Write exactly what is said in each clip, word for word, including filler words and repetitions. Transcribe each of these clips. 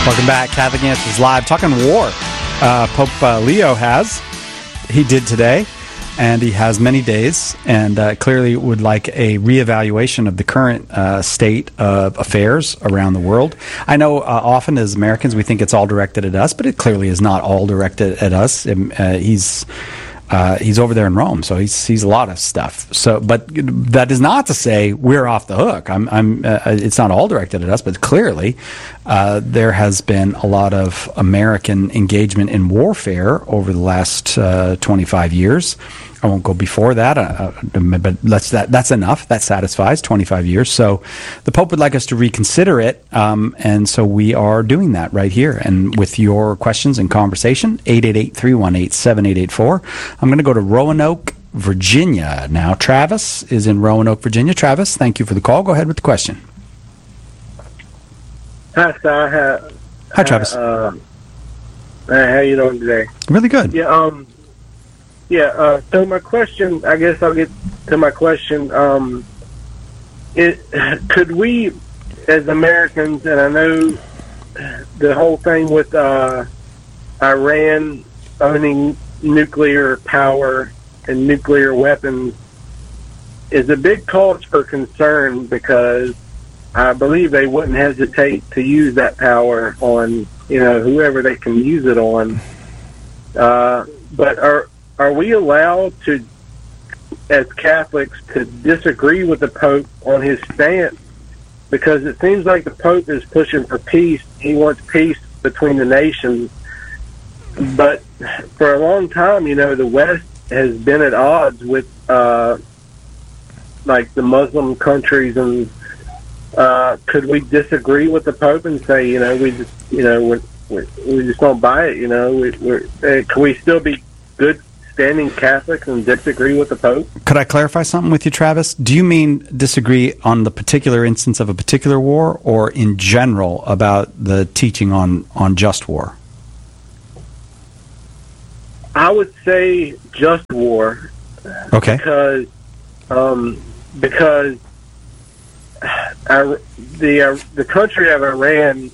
Welcome back. Catholic Answers Live. Talking war. Uh, Pope uh, Leo has. He did today, and he has many days, and uh, clearly would like a reevaluation of the current uh, state of affairs around the world. I know uh, often as Americans we think it's all directed at us, but it clearly is not all directed at us. Um, uh, he's... Uh, he's over there in Rome, so he sees a lot of stuff. So, but that is not to say we're off the hook. I'm, I'm, uh, it's not all directed at us, but clearly uh, there has been a lot of American engagement in warfare over the last uh, twenty-five years. I won't go before that, uh, but that's that. That's enough. That satisfies twenty-five years. So, the Pope would like us to reconsider it, um, and so we are doing that right here. And with your questions and conversation, eight eight eight, three one eight, seven eight eight four. I'm going to go to Roanoke, Virginia now. Travis is in Roanoke, Virginia. Travis, thank you for the call. Go ahead with the question. Hi, sir. Hi, Hi Travis. Uh, how you doing today? Really good. Yeah. Um. Yeah, uh, so my question, I guess I'll get to my question. Um, it, could we, as Americans, and I know the whole thing with uh, Iran owning nuclear power and nuclear weapons is a big cause for concern, because I believe they wouldn't hesitate to use that power on, you know, whoever they can use it on. Uh, but are Are we allowed to, as Catholics, to disagree with the Pope on his stance? Because it seems like the Pope is pushing for peace. He wants peace between the nations. But for a long time, you know, the West has been at odds with, uh, like, the Muslim countries. And uh, could we disagree with the Pope and say, you know, we just, you know, we we, we just don't buy it, you know? We, we're, uh, can we still be good standing Catholics and disagree with the Pope? Could I clarify something with you, Travis? Do you mean disagree on the particular instance of a particular war, or in general about the teaching on, on just war? I would say just war. Okay. Because, um, because our, the uh, the country of Iran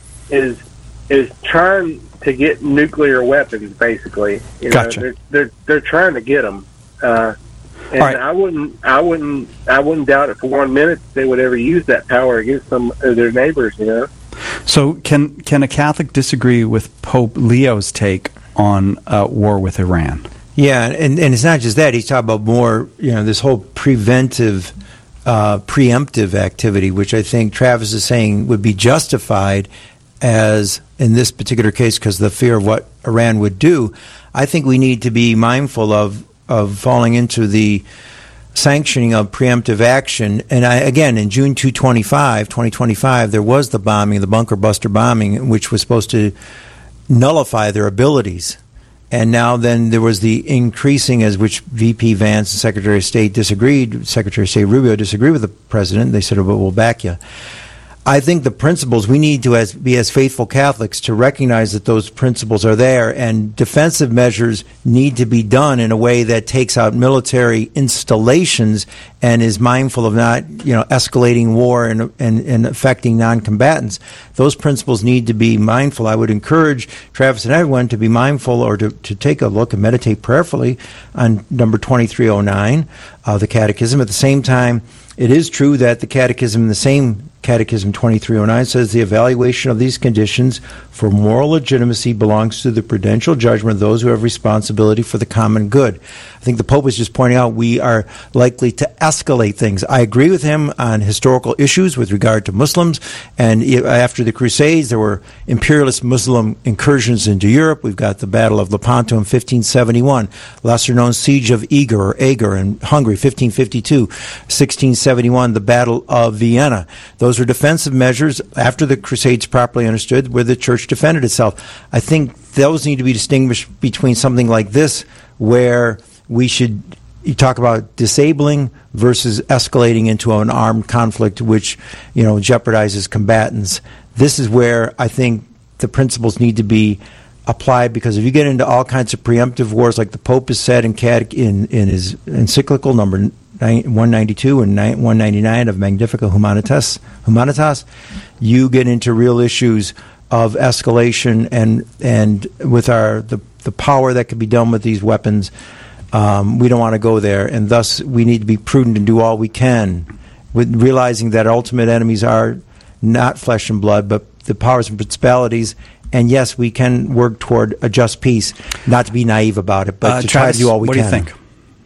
is is trying to get nuclear weapons, basically. You know, gotcha. They're, they're they're trying to get them, uh, and right. I wouldn't I wouldn't I wouldn't doubt it for one minute they would ever use that power against some of their neighbors. You know. So can can a Catholic disagree with Pope Leo's take on uh, war with Iran? Yeah, and and it's not just that. He's talking about more, you know, this whole preventive, uh, preemptive activity, which I think Travis is saying would be justified as in this particular case because the fear of what Iran would do. I think we need to be mindful of of falling into the sanctioning of preemptive action. And I, again, in June twenty twenty-five, twenty twenty-five, there was the bombing, the bunker buster bombing, which was supposed to nullify their abilities. And now then there was the increasing, as which V P Vance and Secretary of State disagreed, Secretary of State Rubio disagreed with the president. They said, oh, but we'll back you. I think the principles, we need to as, be as faithful Catholics to recognize that those principles are there, and defensive measures need to be done in a way that takes out military installations and is mindful of not, you know, escalating war and, and, and affecting non-combatants. Those principles need to be mindful. I would encourage Travis and everyone to be mindful, or to, to take a look and meditate prayerfully on number twenty-three oh nine of the Catechism. At the same time, it is true that the Catechism, the same Catechism twenty-three oh nine, says the evaluation of these conditions for moral legitimacy belongs to the prudential judgment of those who have responsibility for the common good. I think the Pope was just pointing out we are likely to escalate things. I agree with him on historical issues with regard to Muslims, and after the Crusades there were imperialist Muslim incursions into Europe. We've got the Battle of Lepanto in fifteen seventy-one, lesser-known Siege of Eger or Eger in Hungary, fifteen fifty-two, sixteen seventy-one, the Battle of Vienna. Those were defensive measures after the Crusades properly understood, where the Church defended itself. I think those need to be distinguished between something like this, where we should you talk about disabling versus escalating into an armed conflict, which, you know, jeopardizes combatants. This is where I think the principles need to be applied, because if you get into all kinds of preemptive wars, like the Pope has said in, catech- in, in his encyclical number one ninety-two and one ninety-nine of Magnifica Humanitas, Humanitas, you get into real issues of escalation and and with our the, the power that could be done with these weapons. Um, we don't want to go there, and thus we need to be prudent and do all we can, with realizing that our ultimate enemies are not flesh and blood, but the powers and principalities. And yes, we can work toward a just peace, not to be naive about it, but uh, to Travis, try to do all we what can. What do you think?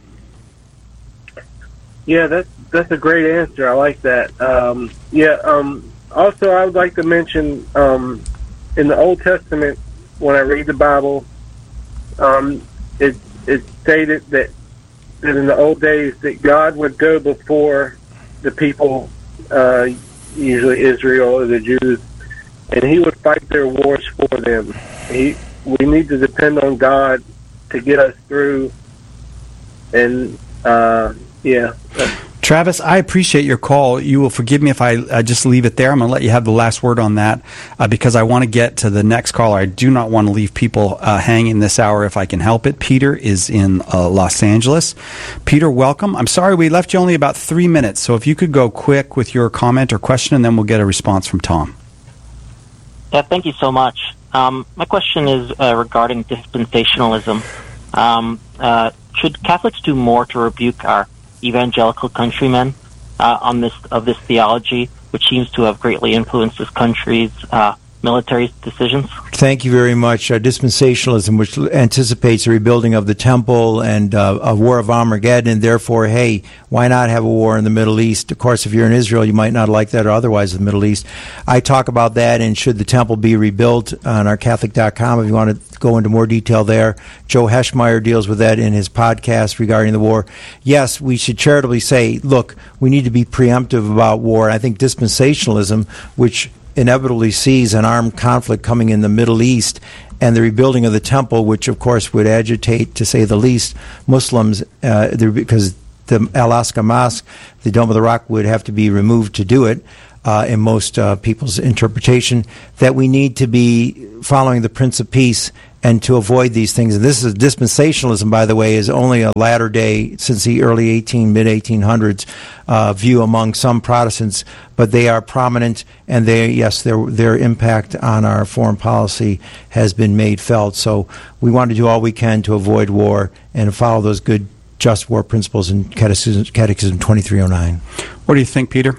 Yeah, that's that's a great answer. I like that. Um, yeah. Um, also, I would like to mention um, in the Old Testament, when I read the Bible, um, it it stated that that in the old days that God would go before the people, uh, usually Israel or the Jews, and He would fight their wars for them. He we need to depend on God to get us through, and. Uh, Yeah. Travis, I appreciate your call. You will forgive me if I uh, just leave it there. I'm going to let you have the last word on that uh, because I want to get to the next caller. I do not want to leave people uh, hanging this hour if I can help it. Peter is in uh, Los Angeles. Peter, welcome. I'm sorry we left you only about three minutes, so if you could go quick with your comment or question, and then we'll get a response from Tom. Yeah, thank you so much. Um, my question is uh, regarding dispensationalism. Um, uh, should Catholics do more to rebuke our evangelical countrymen uh, on this of this theology, which seems to have greatly influenced this country's uh, military decisions? Thank you very much. Uh, dispensationalism, which anticipates a rebuilding of the temple and uh, a war of Armageddon, and therefore, hey, why not have a war in the Middle East? Of course, if you're in Israel, you might not like that, or otherwise in the Middle East. I talk about that, and should the temple be rebuilt on our Catholic dot com if you want to go into more detail there. Joe Heschmeyer deals with that in his podcast regarding the war. Yes, we should charitably say, look, we need to be preemptive about war. I think dispensationalism, which inevitably sees an armed conflict coming in the Middle East and the rebuilding of the temple, which of course would agitate, to say the least, Muslims, uh, because the Al-Aqsa Mosque, the Dome of the Rock, would have to be removed to do it, uh, in most uh, people's interpretation, that we need to be following the Prince of Peace and to avoid these things. And this is dispensationalism, by the way, is only a latter day, since the early eighteen, mid eighteen hundreds uh, view among some Protestants, but they are prominent, and they, yes, their their impact on our foreign policy has been made felt. So we want to do all we can to avoid war and follow those good just war principles in Catechism, Catechism twenty-three oh nine. What do you think, Peter?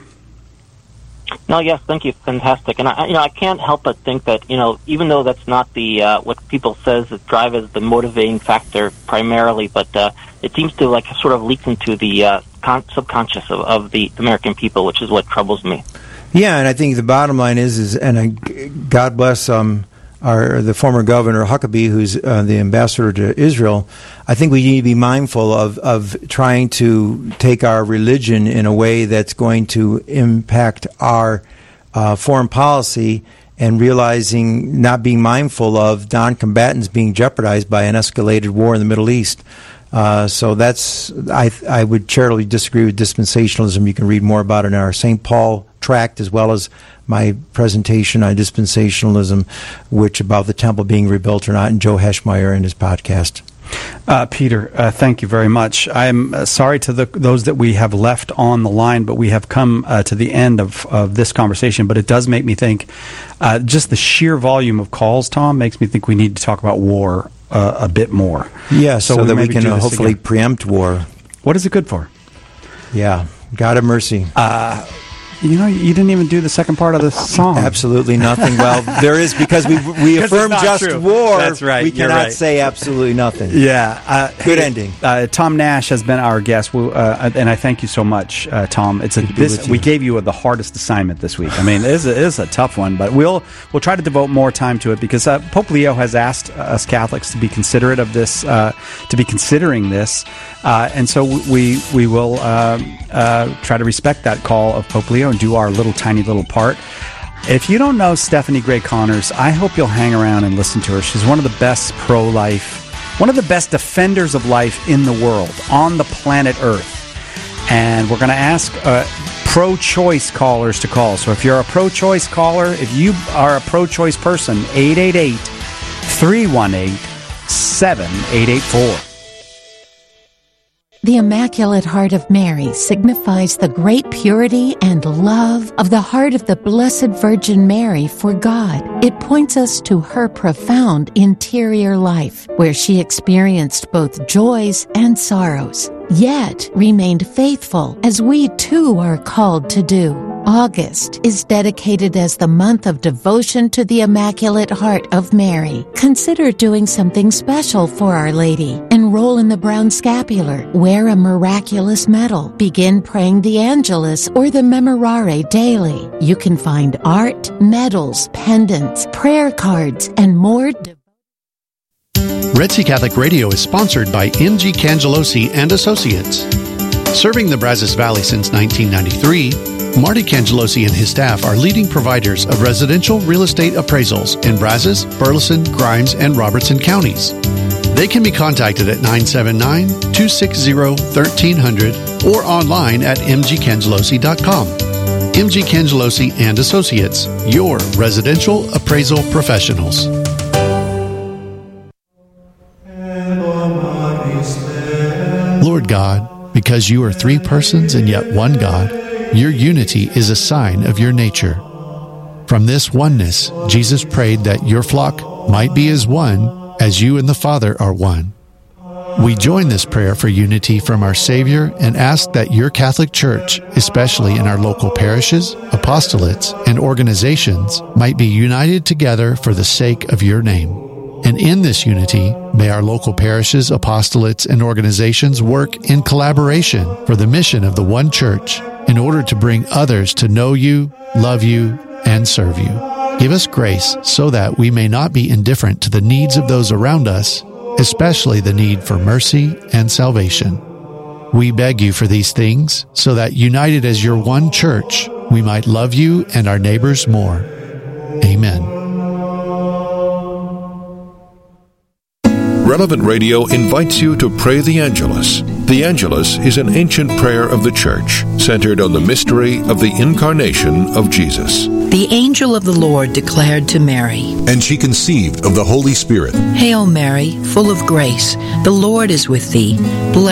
No, yes, thank you, fantastic. And I, you know, I can't help but think that, you know, even though that's not the uh, what people says that drive as the motivating factor primarily, but uh, it seems to like sort of leak into the uh, con- subconscious of, of the American people, which is what troubles me. Yeah, and I think the bottom line is, is and I, God bless um, our the former governor Huckabee, who's uh, the ambassador to Israel. I think we need to be mindful of, of trying to take our religion in a way that's going to impact our uh, foreign policy, and realizing, not being mindful of non-combatants being jeopardized by an escalated war in the Middle East. Uh, so that's, I I would charitably disagree with dispensationalism. You can read more about it in our Saint Paul tract, as well as my presentation on dispensationalism, which about the temple being rebuilt or not, and Joe Heschmeyer in his podcast. Uh, Peter, uh, thank you very much. I'm uh, sorry to the, those that we have left on the line, but we have come uh, to the end of, of this conversation. But it does make me think, uh, just the sheer volume of calls, Tom, makes me think we need to talk about war uh, a bit more. Yeah, so, so that we can uh, hopefully again. preempt war. What is it good for? Yeah, God have mercy. Uh, You know, you didn't even do the second part of the song. Absolutely nothing. Well, there is, because we we affirm just true. war. That's right. We You're cannot right. say absolutely nothing. Yeah. Uh, Good hey, ending. Uh, Tom Nash has been our guest, we, uh, and I thank you so much, uh, Tom. It's a this, we gave you the hardest assignment this week. I mean, it is, a, it is a tough one, but we'll we'll try to devote more time to it, because uh, Pope Leo has asked us Catholics to be considerate of this, uh, to be considering this, uh, and so we we will uh, uh, try to respect that call of Pope Leo and do our little tiny Tiny little part. If you don't know Stephanie Gray Connors, I hope you'll hang around and listen to her. She's one of the best pro-life, one of the best defenders of life in the world, on the planet Earth. And we're going to ask uh, pro-choice callers to call. So if you're a pro-choice caller, if you are a pro-choice person, eight eight eight, three one eight, seven eight eight four. The Immaculate Heart of Mary signifies the great purity and love of the heart of the Blessed Virgin Mary for God. It points us to her profound interior life, where she experienced both joys and sorrows, yet remained faithful, as we too are called to do. August is dedicated as the month of devotion to the Immaculate Heart of Mary. Consider doing something special for Our Lady. Enroll in the Brown Scapular. Wear a miraculous medal. Begin praying the Angelus or the Memorare daily. You can find art, medals, pendants, prayer cards, and more. Red Sea Catholic Radio is sponsored by M G Cangelosi and Associates. Serving the Brazos Valley since nineteen ninety-three, Marty Cangelosi and his staff are leading providers of residential real estate appraisals in Brazos, Burleson, Grimes, and Robertson counties. They can be contacted at nine seven nine, two six zero, one three zero zero or online at m g cangelosi dot com. M G Cangelosi and Associates, your residential appraisal professionals. Lord God, because you are three persons and yet one God, your unity is a sign of your nature. From this oneness, Jesus prayed that your flock might be as one, as you and the Father are one. We join this prayer for unity from our Savior and ask that your Catholic Church, especially in our local parishes, apostolates, and organizations, might be united together for the sake of your name. And in this unity, may our local parishes, apostolates, and organizations work in collaboration for the mission of the one Church in order to bring others to know you, love you, and serve you. Give us grace so that we may not be indifferent to the needs of those around us, especially the need for mercy and salvation. We beg you for these things so that, united as your one Church, we might love you and our neighbors more. Amen. Relevant Radio invites you to pray the Angelus. The Angelus is an ancient prayer of the Church, centered on the mystery of the incarnation of Jesus. The angel of the Lord declared to Mary, and she conceived of the Holy Spirit. Hail Mary, full of grace, the Lord is with thee. Blessed